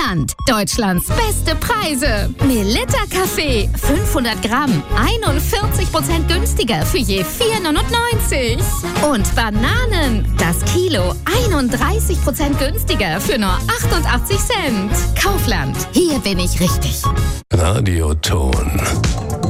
Kaufland. Deutschlands beste Preise. Melitta Kaffee, 500 Gramm, 41% günstiger für je 4,99. Und Bananen, das Kilo, 31% günstiger für nur 88 Cent. Kaufland, hier bin ich richtig. Radioton.